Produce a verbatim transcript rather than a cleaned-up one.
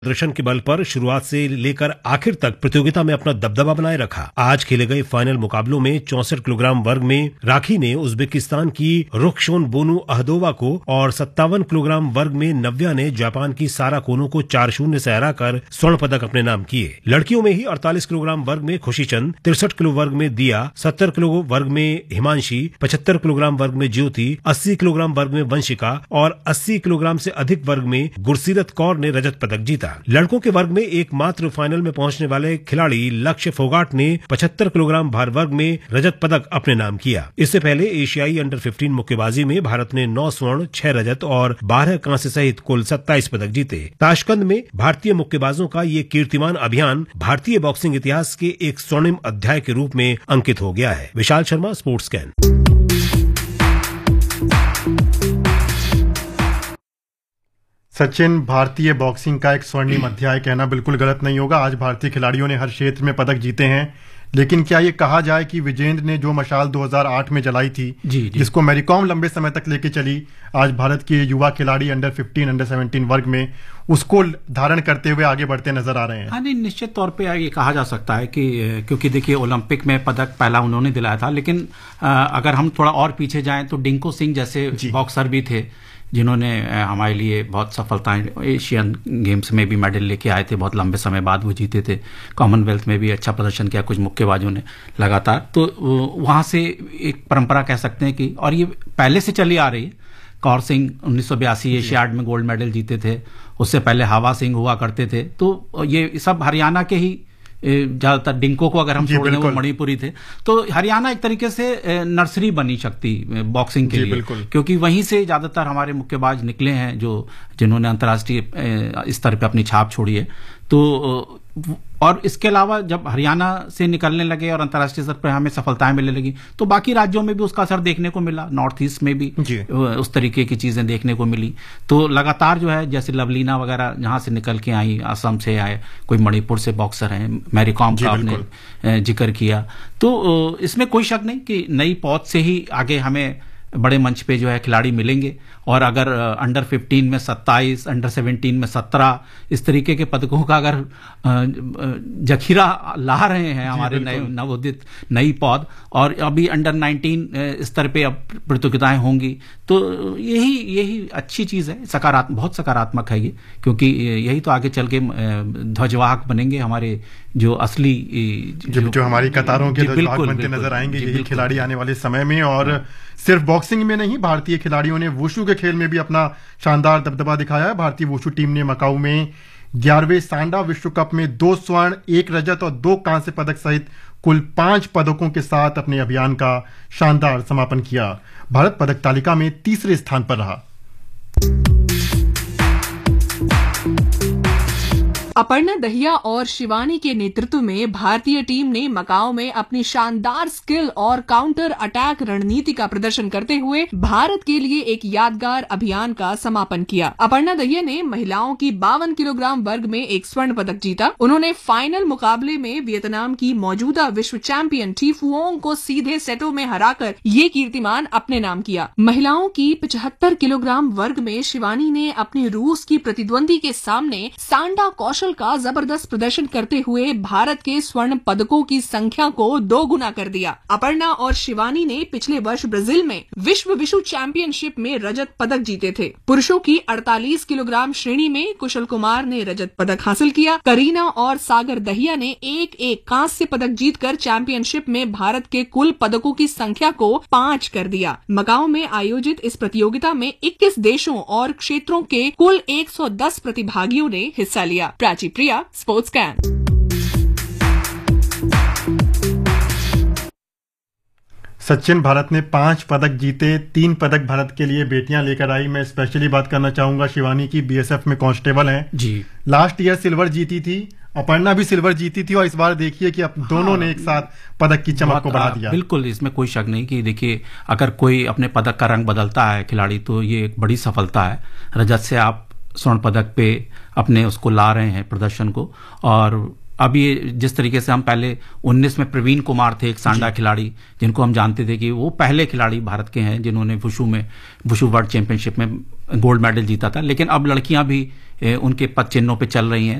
प्रदर्शन के बल पर शुरुआत से लेकर आखिर तक प्रतियोगिता में अपना दबदबा बनाए रखा। आज खेले गए फाइनल मुकाबलों में चौसठ किलोग्राम वर्ग में राखी ने उज्बेकिस्तान की रुखशोन बोनू अहदोवा को और सत्तावन किलोग्राम वर्ग में नव्या ने जापान की सारा कोनो को चार शून्य से हराकर स्वर्ण पदक अपने नाम किए। लड़कियों में ही अड़तालीस किलोग्राम वर्ग में खुशीचंद, तिरसठ किलो वर्ग में दिया, सत्तर किलो वर्ग में हिमांशी, पचहत्तर किलोग्राम वर्ग में ज्योति, अस्सी किलोग्राम वर्ग में वंशिका और अस्सी किलोग्राम से अधिक वर्ग में गुरसीरत कौर ने रजत पदक जीता। लड़कों के वर्ग में एकमात्र फाइनल में पहुंचने वाले खिलाड़ी लक्ष्य फोगाट ने पचहत्तर किलोग्राम भार वर्ग में रजत पदक अपने नाम किया। इससे पहले एशियाई अंडर पंद्रह मुक्केबाजी में भारत ने नौ स्वर्ण, छह रजत और बारह कांस्य सहित कुल सत्ताईस पदक जीते। ताशकंद में भारतीय मुक्केबाजों का ये कीर्तिमान अभियान भारतीय बॉक्सिंग इतिहास के एक स्वर्णिम अध्याय के रूप में अंकित हो गया है। Vishal Sharma, sports scan. सचिन, भारतीय बॉक्सिंग का एक स्वर्णिम अध्याय कहना बिल्कुल गलत नहीं होगा। आज भारतीय खिलाड़ियों ने हर क्षेत्र में पदक जीते हैं, लेकिन क्या ये कहा जाए कि विजेंद्र ने जो मशाल दो हज़ार आठ में जलाई थी, जी, जी। जिसको मैरी कॉम लंबे समय तक लेके चली, आज भारत के युवा खिलाड़ी अंडर पंद्रह, अंडर सत्रह वर्ग में उसको धारण करते हुए आगे बढ़ते नजर आ रहे हैं। हाँ, नहीं, निश्चित तौर पे ये कहा जा सकता है कि क्योंकि देखिए ओलंपिक में पदक पहला उन्होंने दिलाया था, लेकिन अगर हम थोड़ा और पीछे जाएं तो डिंको सिंह जैसे बॉक्सर भी थे जिन्होंने हमारे लिए बहुत सफलताएं एशियन गेम्स में भी मेडल लेके आए थे। बहुत लंबे समय बाद वो जीते थे। कॉमनवेल्थ में भी अच्छा प्रदर्शन किया कुछ मुक्केबाजों ने लगातार। तो वहाँ से एक परंपरा कह सकते हैं कि, और ये पहले से चली आ रही है। कौर सिंह उन्नीस सौ बयासी एशियाड में गोल्ड मेडल जीते थे। उससे पहले हवा सिंह हुआ करते थे। तो ये सब हरियाणा के ही ज्यादातर, डिंको को अगर हम छोड़ दें वो मणिपुरी थे। तो हरियाणा एक तरीके से नर्सरी बनी शक्ति बॉक्सिंग के लिए, क्योंकि वहीं से ज्यादातर हमारे मुक्केबाज निकले हैं जो जिन्होंने अंतर्राष्ट्रीय स्तर पे अपनी छाप छोड़ी है। तो और इसके अलावा जब हरियाणा से निकलने लगे और अंतर्राष्ट्रीय स्तर पर हमें सफलताएं मिलने लगी तो बाकी राज्यों में भी उसका असर देखने को मिला। नॉर्थ ईस्ट में भी उस तरीके की चीजें देखने को मिली। तो लगातार जो है, जैसे लवलीना वगैरह जहां से निकल के आई, असम से आए, कोई मणिपुर से बॉक्सर हैं, मैरी कॉम का आपने जिक्र किया। तो इसमें कोई शक नहीं कि नई पौध से ही आगे हमें बड़े मंच पे जो है खिलाड़ी मिलेंगे। और अगर अंडर पंद्रह में सत्ताईस, अंडर सत्रह में सत्रह, इस तरीके के पदकों का अगर जखीरा ला रहे हैं हमारे नए नवोदित नई पौध, और अभी अंडर उन्नीस स्तर पे अब प्रतियोगिताएं होंगी, तो यही यही अच्छी चीज है। सकारात्मक, बहुत सकारात्मक है ये, क्योंकि यही तो आगे चल के ध्वजवाहक बनेंगे हमारे जो असली जो, जो हमारी कतारों के ध्वजवाहक बनते नजर आएंगे यही खिलाड़ी आने वाले समय में। और सिर्फ बॉक्सिंग में नहीं, भारतीय खिलाड़ियों ने वुशु के खेल में भी अपना शानदार दबदबा दिखाया है। भारतीय वुशु टीम ने मकाऊ में ग्यारहवें सांडा विश्व कप में दो स्वर्ण, एक रजत और दो कांस्य पदक सहित कुल पांच पदकों के साथ अपने अभियान का शानदार समापन किया। भारत पदक तालिका में तीसरे स्थान पर रहा। अपर्णा दहिया और शिवानी के नेतृत्व में भारतीय टीम ने मकाओ में अपनी शानदार स्किल और काउंटर अटैक रणनीति का प्रदर्शन करते हुए भारत के लिए एक यादगार अभियान का समापन किया। अपर्णा दहिया ने महिलाओं की बावन किलोग्राम वर्ग में एक स्वर्ण पदक जीता। उन्होंने फाइनल मुकाबले में वियतनाम की मौजूदा विश्व चैंपियन टी फुओंग को सीधे सेटों में हराकर ये कीर्तिमान अपने नाम किया। महिलाओं की पचहत्तर किलोग्राम वर्ग में शिवानी ने अपनी रूस की प्रतिद्वंदी के सामने सांडा कौशल का जबरदस्त प्रदर्शन करते हुए भारत के स्वर्ण पदकों की संख्या को दो गुना कर दिया। अपर्णा और शिवानी ने पिछले वर्ष ब्राजील में विश्व विशु चैंपियनशिप में रजत पदक जीते थे। पुरुषों की अड़तालीस किलोग्राम श्रेणी में कुशल कुमार ने रजत पदक हासिल किया। करीना और सागर दहिया ने एक एक कांस्य पदक जीतकर चैंपियनशिप में भारत के कुल पदकों की संख्या को पांच कर दिया। मकाओ में आयोजित इस प्रतियोगिता में इक्कीस देशों और क्षेत्रों के कुल एक सौ दस प्रतिभागियों ने हिस्सा लिया। प्रिया, स्पोर्ट्स स्कैन। सचिन, भारत ने पांच पदक जीते, तीन पदक भारत के लिए बेटियां लेकर आई। मैं स्पेशली बात करना चाहूंगा शिवानी की, बीएसएफ में कांस्टेबल हैं जी। लास्ट ईयर सिल्वर जीती थी, अपर्णा भी सिल्वर जीती थी, और इस बार देखिए कि अब हाँ, दोनों ने एक साथ पदक की चमक को बढ़ा दिया। बिल्कुल, इसमें कोई शक नहीं कि देखिए अगर कोई अपने पदक का रंग बदलता है खिलाड़ी, तो ये एक बड़ी सफलता है। रजत से आप स्वर्ण पदक पे अपने उसको ला रहे हैं प्रदर्शन को। और अब ये जिस तरीके से हम पहले उन्नीस में प्रवीण कुमार थे, एक सांडा खिलाड़ी जिनको हम जानते थे कि वो पहले खिलाड़ी भारत के हैं जिन्होंने वुशु में वुशु वर्ल्ड चैंपियनशिप में गोल्ड मेडल जीता था। लेकिन अब लड़कियां भी उनके पद चिन्हों पे चल रही हैं।